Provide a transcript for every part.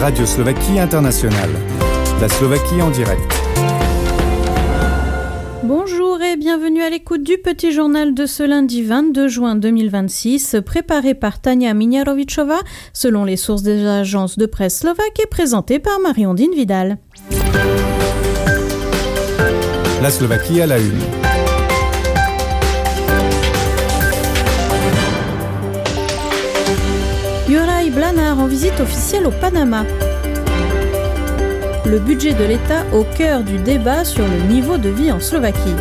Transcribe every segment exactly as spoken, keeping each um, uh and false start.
Radio Slovaquie Internationale. La Slovaquie en direct. Bonjour et bienvenue à l'écoute du petit journal de ce lundi vingt-deux juin deux mille vingt-six, préparé par Tania Miniarovičová, selon les sources des agences de presse slovaques et présenté par Marie-Ondine Vidal. La Slovaquie à la une. Juraj Blanár en visite officielle au Panama. Le budget de l'État au cœur du débat sur le niveau de vie en Slovaquie.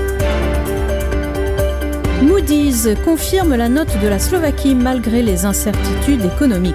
Moody's confirme la note de la Slovaquie malgré les incertitudes économiques.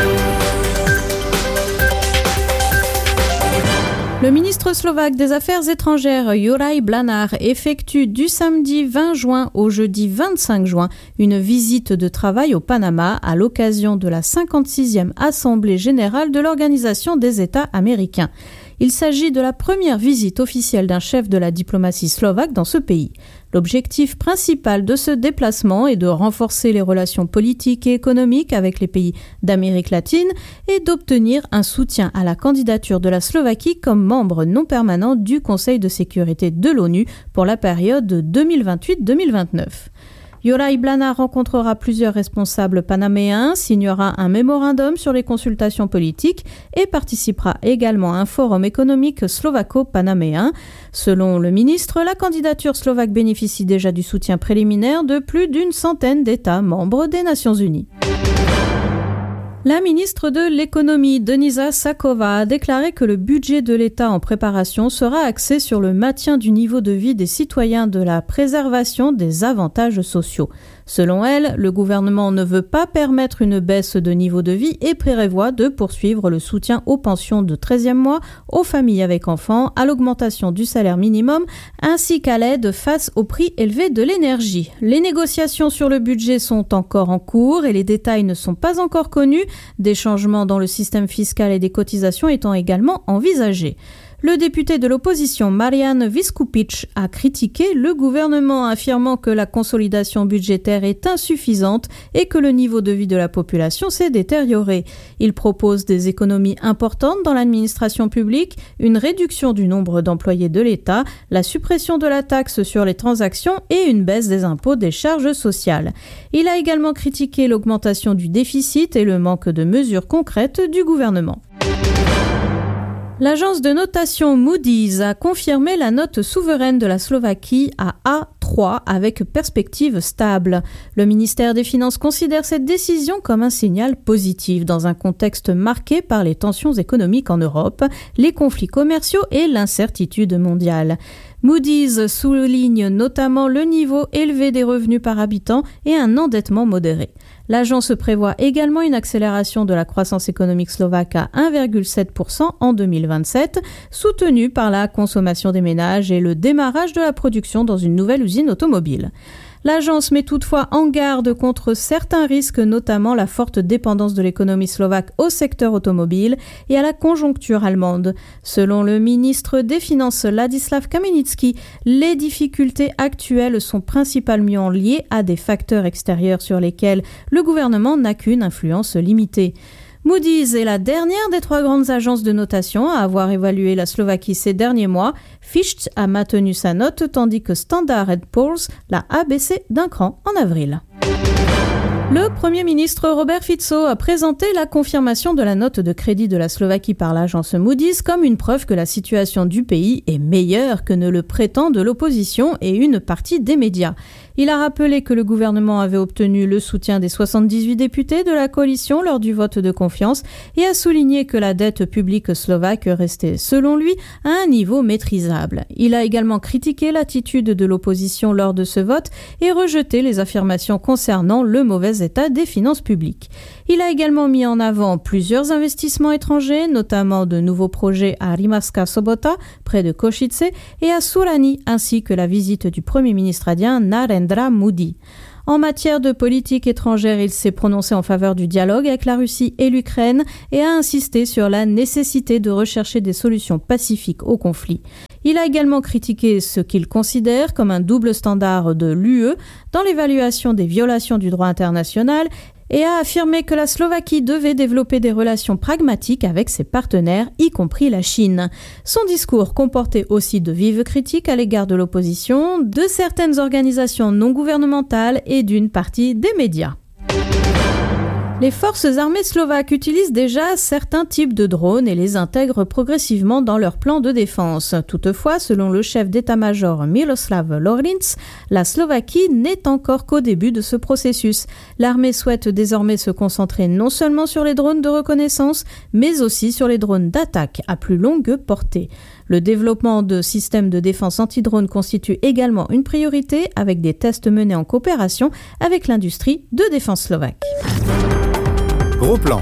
Le ministre slovaque des Affaires étrangères Juraj Blanár effectue du samedi vingt juin au jeudi vingt-cinq juin une visite de travail au Panama à l'occasion de la cinquante-sixième Assemblée générale de l'Organisation des États américains. Il s'agit de la première visite officielle d'un chef de la diplomatie slovaque dans ce pays. L'objectif principal de ce déplacement est de renforcer les relations politiques et économiques avec les pays d'Amérique latine et d'obtenir un soutien à la candidature de la Slovaquie comme membre non permanent du Conseil de sécurité de l'ONU pour la période deux mille vingt-huit deux mille vingt-neuf. Juraj Blanár rencontrera plusieurs responsables panaméens, signera un mémorandum sur les consultations politiques et participera également à un forum économique slovaco-panaméen. Selon le ministre, la candidature slovaque bénéficie déjà du soutien préliminaire de plus d'une centaine d'États membres des Nations Unies. La ministre de l'économie, Denisa Sáková, a déclaré que le budget de l'État en préparation sera axé sur le maintien du niveau de vie des citoyens de la préservation des avantages sociaux. Selon elle, le gouvernement ne veut pas permettre une baisse de niveau de vie et prévoit de poursuivre le soutien aux pensions de treizième mois, aux familles avec enfants, à l'augmentation du salaire minimum, ainsi qu'à l'aide face au prix élevé de l'énergie. Les négociations sur le budget sont encore en cours et les détails ne sont pas encore connus, des changements dans le système fiscal et des cotisations étant également envisagés. Le député de l'opposition Marian Viskupić a critiqué le gouvernement, affirmant que la consolidation budgétaire est insuffisante et que le niveau de vie de la population s'est détérioré. Il propose des économies importantes dans l'administration publique, une réduction du nombre d'employés de l'État, la suppression de la taxe sur les transactions et une baisse des impôts des charges sociales. Il a également critiqué l'augmentation du déficit et le manque de mesures concrètes du gouvernement. L'agence de notation Moody's a confirmé la note souveraine de la Slovaquie à A trois avec perspective stable. Le ministère des Finances considère cette décision comme un signal positif dans un contexte marqué par les tensions économiques en Europe, les conflits commerciaux et l'incertitude mondiale. Moody's souligne notamment le niveau élevé des revenus par habitant et un endettement modéré. L'agence prévoit également une accélération de la croissance économique slovaque à un virgule sept pour cent en deux mille vingt-sept, soutenue par la consommation des ménages et le démarrage de la production dans une nouvelle usine automobile. L'agence met toutefois en garde contre certains risques, notamment la forte dépendance de l'économie slovaque au secteur automobile et à la conjoncture allemande. Selon le ministre des Finances Ladislav Kamenický, les difficultés actuelles sont principalement liées à des facteurs extérieurs sur lesquels le gouvernement n'a qu'une influence limitée. Moody's est la dernière des trois grandes agences de notation à avoir évalué la Slovaquie ces derniers mois. Fitch a maintenu sa note, tandis que Standard and Poor's l'a abaissée d'un cran en avril. Le Premier ministre Robert Fico a présenté la confirmation de la note de crédit de la Slovaquie par l'agence Moody's comme une preuve que la situation du pays est meilleure que ne le prétendent l'opposition et une partie des médias. Il a rappelé que le gouvernement avait obtenu le soutien des soixante-dix-huit députés de la coalition lors du vote de confiance et a souligné que la dette publique slovaque restait, selon lui, à un niveau maîtrisable. Il a également critiqué l'attitude de l'opposition lors de ce vote et rejeté les affirmations concernant le mauvais état des finances publiques. Il a également mis en avant plusieurs investissements étrangers, notamment de nouveaux projets à Rimavská Sobota, près de Košice, et à Surani, ainsi que la visite du Premier ministre indien Narendra Modi. En matière de politique étrangère, il s'est prononcé en faveur du dialogue avec la Russie et l'Ukraine et a insisté sur la nécessité de rechercher des solutions pacifiques au conflit. Il a également critiqué ce qu'il considère comme un double standard de l'U E dans l'évaluation des violations du droit international et a affirmé que la Slovaquie devait développer des relations pragmatiques avec ses partenaires, y compris la Chine. Son discours comportait aussi de vives critiques à l'égard de l'opposition, de certaines organisations non gouvernementales et d'une partie des médias. Les forces armées slovaques utilisent déjà certains types de drones et les intègrent progressivement dans leur plan de défense. Toutefois, selon le chef d'état-major Miroslav Lorinc, la Slovaquie n'est encore qu'au début de ce processus. L'armée souhaite désormais se concentrer non seulement sur les drones de reconnaissance, mais aussi sur les drones d'attaque à plus longue portée. Le développement de systèmes de défense anti-drone constitue également une priorité avec des tests menés en coopération avec l'industrie de défense slovaque. Gros plan.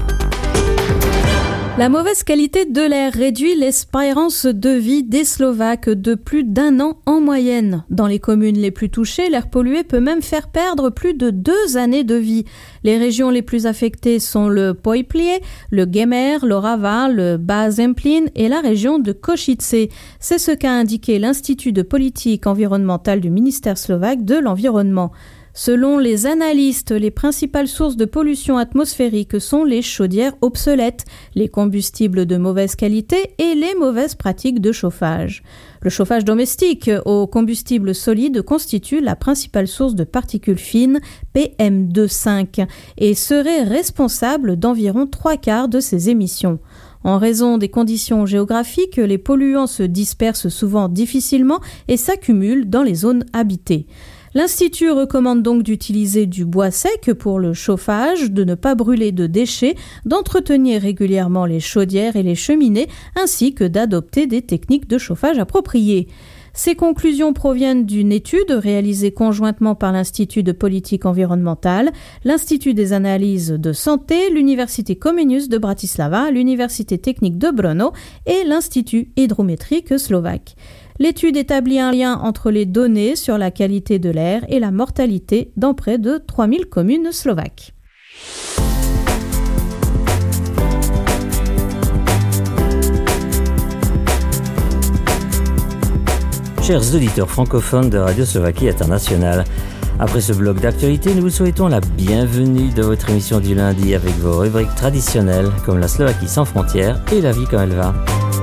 La mauvaise qualité de l'air réduit l'espérance de vie des Slovaques de plus d'un an en moyenne. Dans les communes les plus touchées, l'air pollué peut même faire perdre plus de deux années de vie. Les régions les plus affectées sont le Poiplie, le Gemer, l'Orava, le Bas-Zemplín et la région de Košice. C'est ce qu'a indiqué l'Institut de politique environnementale du ministère slovaque de l'Environnement. Selon les analystes, les principales sources de pollution atmosphérique sont les chaudières obsolètes, les combustibles de mauvaise qualité et les mauvaises pratiques de chauffage. Le chauffage domestique au combustible solide constitue la principale source de particules fines P M deux virgule cinq et serait responsable d'environ trois quarts de ces émissions. En raison des conditions géographiques, les polluants se dispersent souvent difficilement et s'accumulent dans les zones habitées. L'Institut recommande donc d'utiliser du bois sec pour le chauffage, de ne pas brûler de déchets, d'entretenir régulièrement les chaudières et les cheminées, ainsi que d'adopter des techniques de chauffage appropriées. Ces conclusions proviennent d'une étude réalisée conjointement par l'Institut de politique environnementale, l'Institut des analyses de santé, l'Université Comenius de Bratislava, l'Université technique de Brno et l'Institut hydrométrique slovaque. L'étude établit un lien entre les données sur la qualité de l'air et la mortalité dans près de trois mille communes slovaques. Chers auditeurs francophones de Radio Slovaquie Internationale, après ce bloc d'actualité, nous vous souhaitons la bienvenue dans votre émission du lundi avec vos rubriques traditionnelles comme la Slovaquie sans frontières et la vie comme elle va.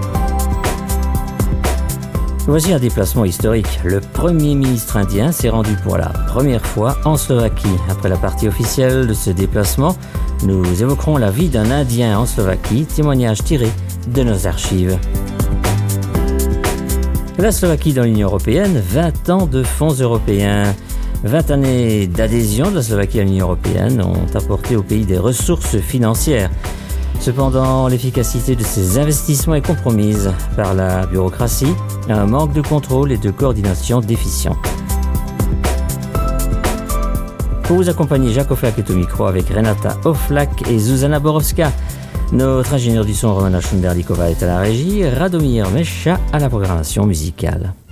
Voici un déplacement historique. Le Premier ministre indien s'est rendu pour la première fois en Slovaquie. Après la partie officielle de ce déplacement, nous évoquerons la vie d'un Indien en Slovaquie, témoignage tiré de nos archives. La Slovaquie dans l'Union européenne, vingt ans de fonds européens. vingt années d'adhésion de la Slovaquie à l'Union européenne ont apporté au pays des ressources financières. Cependant, l'efficacité de ces investissements est compromise par la bureaucratie, un manque de contrôle et de coordination déficient. Pour vous accompagner, Jacques Oflak est au micro avec Renata Oflak et Zuzana Borowska. Notre ingénieur du son Romana Šunderlíková est à la régie, Radomír Meša à la programmation musicale.